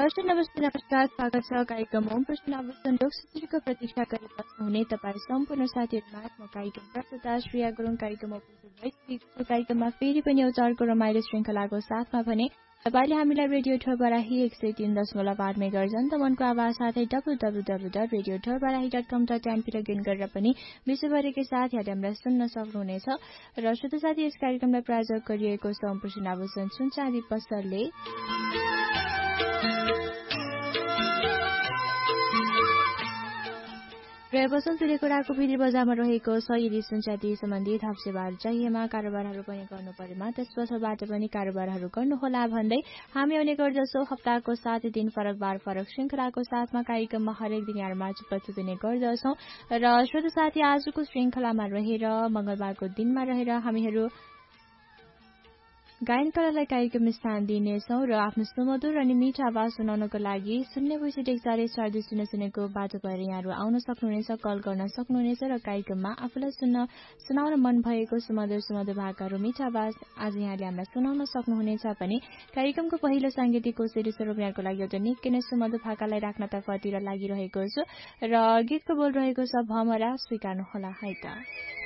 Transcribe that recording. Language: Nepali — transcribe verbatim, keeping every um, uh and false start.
दर्शक नमस्ते नमस्कार स्वागत छ कार्यक्रम होम प्रश्न अवसन लोकसूचीको प्रतीक्षा गरिबस्नु हुने तपाईँ सम्पूर्ण साथीहरूमा म कार्यक्रम प्रस्तुता श्रेया गुरुङ कार्यक्रम उपस्थित भइसकेको कार्यक्रममा फेरि पनि एउटा अर्को रमाइलो श्रृङ्खलाको साथमा भने तपाईँले हामीलाई रेडियो ठोरबराही एक सय तीन दशमलव आठ मेगाहर्ज मनको आवाज साथै W W W dot radio ठोरबराही dot कम डट एनपी लगइन गरेर पनि विश्वभरिकै साथीहरूले हामीलाई सुन्न सक्नुहुनेछ र श्रोता साथी यस कार्यक्रमलाई प्रायोजक गरिएको छ सम्पूर्ण आभूषण सुन चाँदी पसलले र बसन्तुले कुराको फेरि बजारमा रहेको छ यदि सुनचाँदी सम्बन्धी थप सेवाहरू चाहिएमा कारोबारहरू पनि गर्नु परेमा त्यस पसलबाट पनि कारोबारहरू गर्नुहोला भन्दै हामी आउने गर्दछौँ हप्ताको सात दिन फरक बार फरक श्रृङ्खलाको साथमा कार्यक्रममा हरेक दिन यहाँहरूमा उपस्थित हुने गर्दछौँ र श्रोता साथी आजको श्रृङ्खलामा रहेर मंगलबारको दिनमा रहेर हामीहरू गायन कलालाई कार्यक्रम स्थान दिनेछौँ र आफ्नो सुमधुर अनि मिठा आवाज सुनाउनको लागि शून्य पैँसठी एक चार चार दुई शून्य शून्यको बाटो भएर यहाँहरू आउन सक्नुहुनेछ कल गर्न सक्नुहुनेछ र कार्यक्रममा आफूलाई सुन्न सुनाउन मन भएको सुमधुर सुमधुर भाकाहरू मिठा आवाज आज यहाँले हामीलाई सुनाउन सक्नुहुनेछ भने कार्यक्रमको पहिलो साङ्गीतिक कोसेली स्वरूप यहाँको लागि एउटा निकै नै सुमधुर भाकालाई राख्न तर्फतिर लागिरहेको छु र गीतको बोल रहेको छ भमरा स्वीकार्नुहोला है त।